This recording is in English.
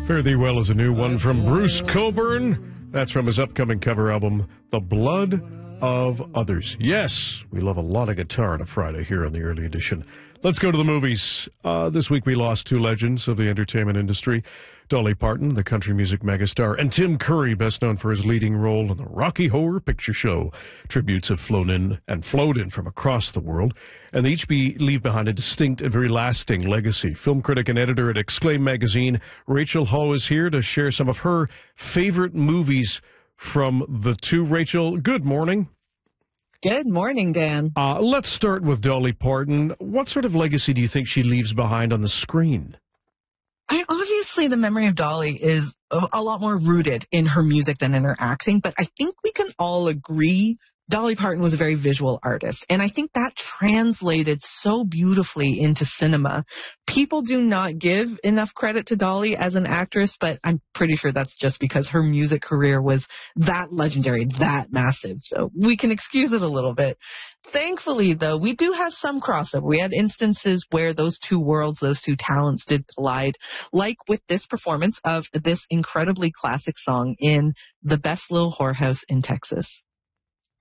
Fare Thee Well is a new one from Bruce Cockburn. That's from his upcoming cover album, The Blood of Others. Yes, we love a lot of guitar on a Friday here on the Early Edition. Let's go to the movies. This week we lost two legends of the entertainment industry. Dolly Parton, the country music megastar, and Tim Curry, best known for his leading role in the Rocky Horror Picture Show. Tributes have flowed in from across the world, and they each leave behind a distinct and very lasting legacy. Film critic and editor at Exclaim magazine, Rachel Ho is here to share some of her favorite movies from the two. Rachel, good morning. Good morning, Dan. Let's start with Dolly Parton. What sort of legacy do you think she leaves behind on the screen? Obviously, the memory of Dolly is a lot more rooted in her music than in her acting, but I think we can all agree Dolly Parton was a very visual artist, and I think that translated so beautifully into cinema. People do not give enough credit to Dolly as an actress, but I'm pretty sure that's just because her music career was that legendary, that massive, so we can excuse it a little bit. Thankfully, though, we do have some crossover. We had instances where those two worlds, those two talents did collide, like with this performance of this incredibly classic song in The Best Little Whorehouse in Texas.